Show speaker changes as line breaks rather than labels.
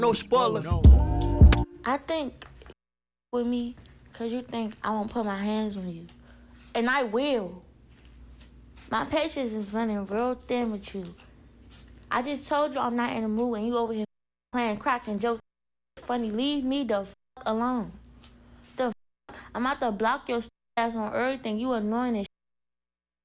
No spoilers.
I think with me, cause you think I won't put my hands on you. And I will. My patience is running real thin with you. I just told you I'm not in the mood and you over here playing crack and jokes. Funny, leave me the fuck alone. I'm about to block your ass on everything. You annoying as